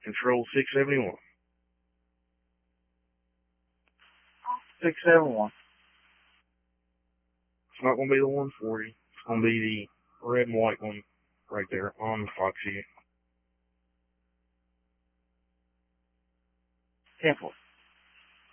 Control 671. 671. It's not going to be the 140. It's going to be the red and white one right there on Fox View. 10-4.